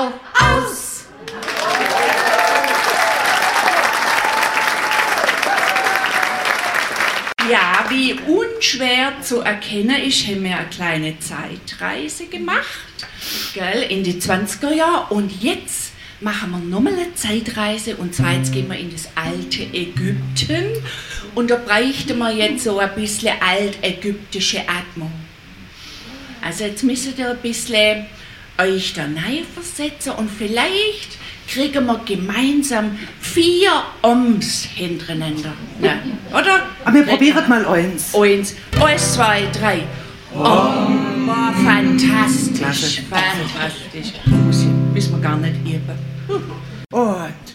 Sau aus. Ja, wie unschwer zu erkennen ist, haben wir eine kleine Zeitreise gemacht, gell, in die 20er Jahre. Und jetzt machen wir nochmal eine Zeitreise. Und zwar jetzt gehen wir in das alte Ägypten. Und da bräuchten wir jetzt so ein bisschen altägyptische Atmung. Also jetzt müsst ihr ein bisschen euch da reinversetzen und vielleicht kriegen wir gemeinsam 4 Oms hintereinander. Ne? Oder? Aber wir probieren mal eins. 1, 2, 3. Om. War fantastisch. Fantastisch. Müssen wir gar nicht üben. Und